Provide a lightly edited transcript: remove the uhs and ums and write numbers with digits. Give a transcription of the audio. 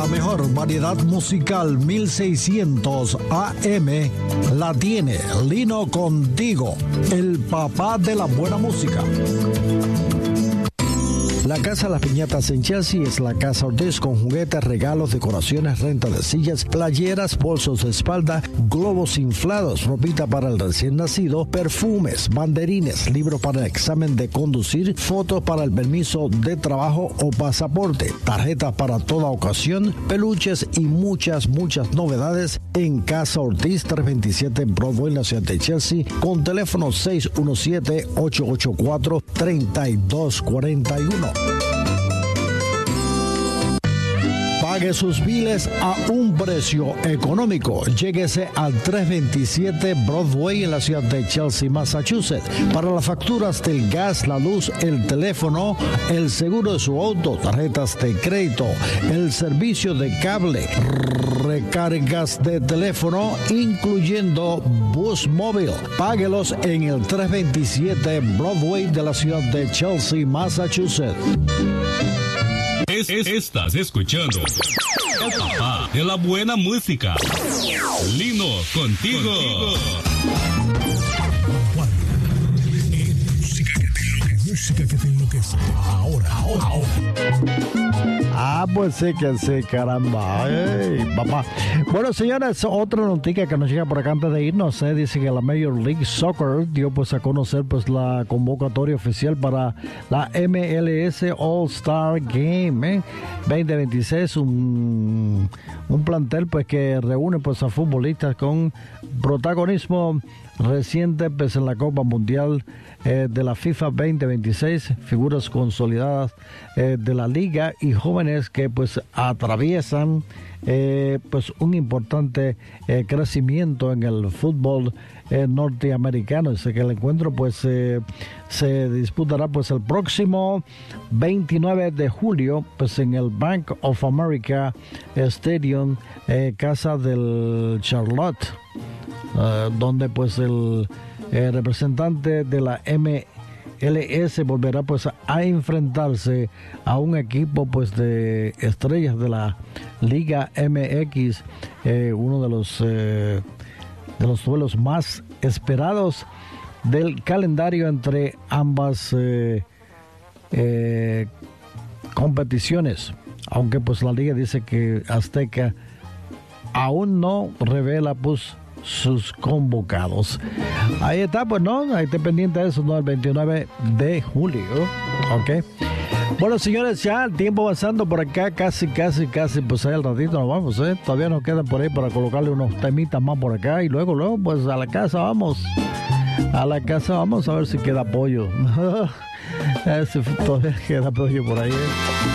La mejor variedad musical 1600 AM la tiene Lino Contigo, el papá de la buena música. La Casa Las Piñatas en Chelsea es la Casa Ortiz con juguetes, regalos, decoraciones, renta de sillas, playeras, bolsos de espalda, globos inflados, ropita para el recién nacido, perfumes, banderines, libros para el examen de conducir, fotos para el permiso de trabajo o pasaporte, tarjetas para toda ocasión, peluches y muchas novedades en Casa Ortiz 327 Broadway en la ciudad de Chelsea con teléfono 617-884-3241. Pague sus biles a un precio económico. Lléguese al 327 Broadway en la ciudad de Chelsea, Massachusetts. Para las facturas del gas, la luz, el teléfono, el seguro de su auto, tarjetas de crédito, el servicio de cable, recargas de teléfono, incluyendo bus móvil. Páguelos en el 327 Broadway de la ciudad de Chelsea, Massachusetts. Estás escuchando el papá de la buena música, Lino Contigo. Música que te enloquece. Ahora. Pues sí que sí, caramba. Ay, papá. Bueno, señores, otra noticia que nos llega por acá antes de irnos, dice que la Major League Soccer dio pues a conocer pues la convocatoria oficial para la MLS All-Star Game 2026, un plantel pues que reúne pues a futbolistas con protagonismo reciente pues en la Copa Mundial de la FIFA 2026, figuras consolidadas de la liga y jóvenes que pues atraviesan pues un importante crecimiento en el fútbol norteamericano. Dice que el encuentro pues se disputará pues el próximo 29 de julio pues en el Bank of America Stadium, casa del Charlotte, donde pues el representante de la MLS volverá pues a enfrentarse a un equipo pues de estrellas de la Liga MX, uno de los duelos más esperados del calendario entre ambas competiciones, aunque pues la liga dice que Azteca aún no revela pues sus convocados. Ahí está, pues no, ahí está pendiente de eso, ¿no? El 29 de julio, ok. Bueno, señores, ya el tiempo avanzando por acá, casi, pues ahí al ratito nos vamos, todavía nos quedan por ahí para colocarle unos temitas más por acá y luego, pues a la casa vamos a ver si queda pollo. Si todavía queda pollo por ahí,